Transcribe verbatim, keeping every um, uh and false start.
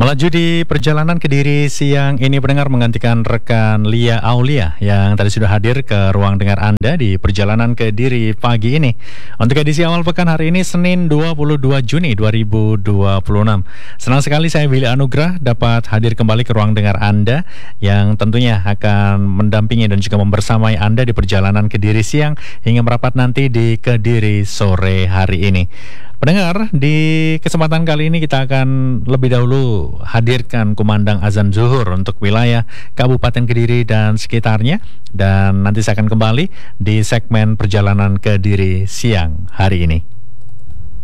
Melaju di perjalanan Kediri siang ini pendengar menggantikan rekan Lia Aulia yang tadi sudah hadir ke ruang dengar Anda di perjalanan Kediri pagi ini. Untuk edisi awal pekan hari ini Senin dua puluh dua Juni dua ribu dua puluh enam. Senang sekali saya Willy Anugrah dapat hadir kembali ke ruang dengar Anda yang tentunya akan mendampingi dan juga membersamai Anda di perjalanan Kediri siang hingga merapat nanti di Kediri sore hari ini. Pendengar, di kesempatan kali ini kita akan lebih dahulu hadirkan kumandang azan zuhur untuk wilayah Kabupaten Kediri dan sekitarnya. Dan nanti saya akan kembali di segmen perjalanan Kediri siang hari ini.